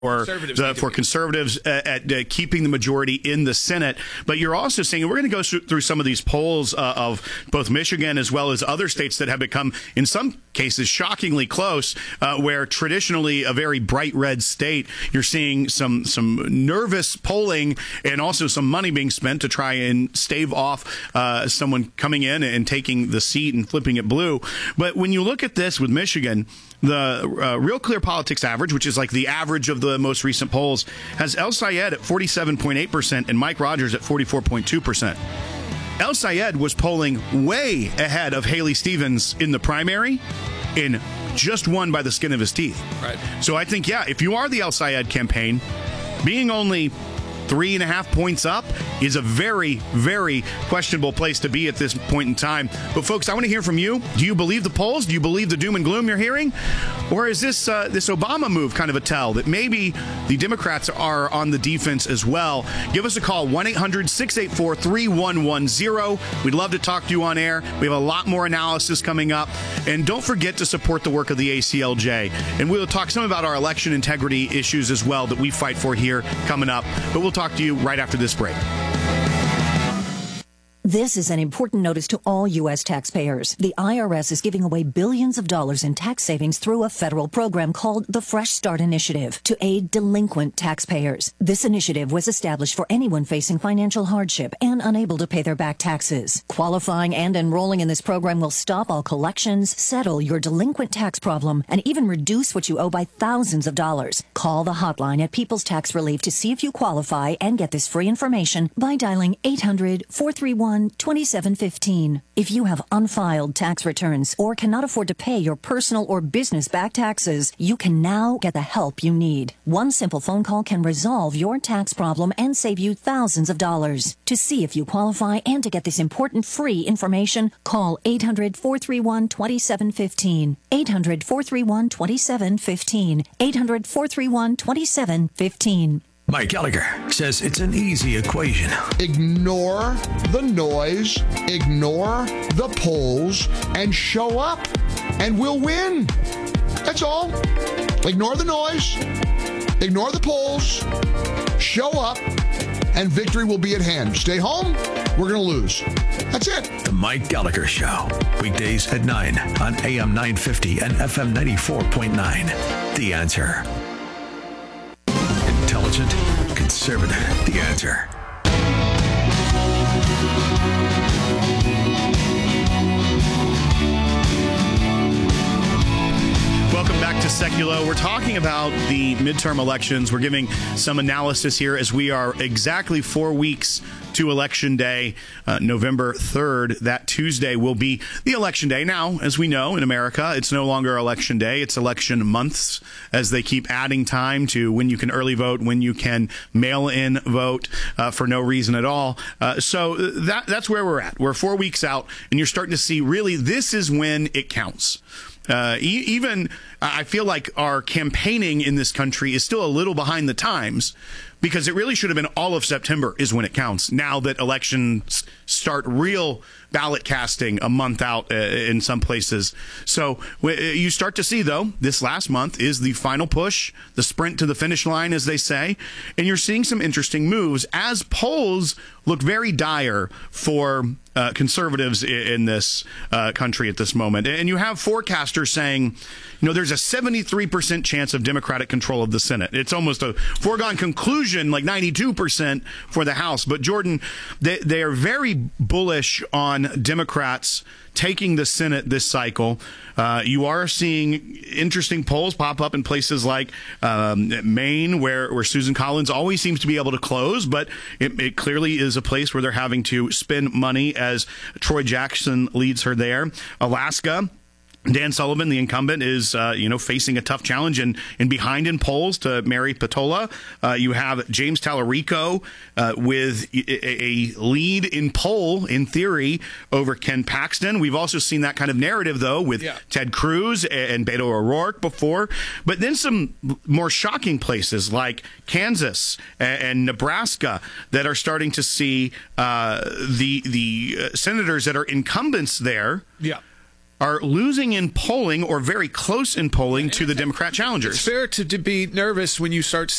for conservatives at keeping the majority in the Senate. But you're also seeing, we're going to go through some of these polls of both Michigan as well as other states that have become, in some cases, shockingly close, where traditionally a very bright red state, you're seeing some nervous polling and also some money being spent to try and stave off someone coming in and taking the seat and flipping it blue. But when you look at this with Michigan, the Real Clear Politics average, which is like the average of the most recent polls, has El Sayed at 47.8% and Mike Rogers at 44.2%. El Sayed was polling way ahead of Haley Stevens in the primary and just won by the skin of his teeth. Right. So I think, if you are the El Sayed campaign, being only 3.5 points up is a very, very questionable place to be at this point in time. But folks, I want to hear from you. Do you believe the polls? Do you believe the doom and gloom you're hearing? Or is this Obama move kind of a tell that maybe the Democrats are on the defense as well? Give us a call, 1-800-684-3110. We'd love to talk to you on air. We have a lot more analysis coming up. And don't forget to support the work of the ACLJ. And we'll talk some about our election integrity issues as well that we fight for here coming up. But we'll talk to you right after this break. This is an important notice to all U.S. taxpayers. The IRS is giving away billions of dollars in tax savings through a federal program called the Fresh Start Initiative to aid delinquent taxpayers. This initiative was established for anyone facing financial hardship and unable to pay their back taxes. Qualifying and enrolling in this program will stop all collections, settle your delinquent tax problem, and even reduce what you owe by thousands of dollars. Call the hotline at People's Tax Relief to see if you qualify and get this free information by dialing 800-431-2715. If you have unfiled tax returns or cannot afford to pay your personal or business back taxes, you can now get the help you need. One simple phone call can resolve your tax problem and save you thousands of dollars. To see if you qualify and to get this important free information, call 800-431-2715. 800-431-2715. 800-431-2715. Mike Gallagher says it's an easy equation. Ignore the noise, ignore the polls, and show up, and we'll win. That's all. Ignore the noise, ignore the polls, show up, and victory will be at hand. Stay home, we're going to lose. That's it. The Mike Gallagher Show. Weekdays at 9 on AM 950 and FM 94.9. The Answer. Intelligent, conservative. The Answer. Welcome back to Seculo. We're talking about the midterm elections. We're giving some analysis here as we are exactly 4 weeks to Election Day, November 3rd. That Tuesday will be the Election Day. Now, as we know, in America, it's no longer Election Day. It's election months as they keep adding time to when you can early vote, when you can mail-in vote for no reason at all. So that's where we're at. We're 4 weeks out, and you're starting to see really this is when it counts. Even I feel like our campaigning in this country is still a little behind the times because it really should have been all of September is when it counts. Now that elections start real ballot casting a month out in some places. So you start to see, though, this last month is the final push, the sprint to the finish line, as they say. And you're seeing some interesting moves as polls look very dire for conservatives in this country at this moment. And you have forecasters saying, there's a 73% chance of Democratic control of the Senate. It's almost a foregone conclusion, like 92% for the House. But Jordan, they are very bullish on Democrats taking the Senate this cycle. You are seeing interesting polls pop up in places like Maine, where Susan Collins always seems to be able to close, but it clearly is a place where they're having to spend money as Troy Jackson leads her there. Alaska, Dan Sullivan, the incumbent, is facing a tough challenge and behind in polls to Mary Patola. You have James Tallarico with a lead in poll, in theory, over Ken Paxton. We've also seen that kind of narrative, though, with Ted Cruz and Beto O'Rourke before. But then some more shocking places like Kansas and Nebraska that are starting to see the senators that are incumbents there are losing in polling or very close in polling to the Democrat challengers. It's fair to be nervous when you start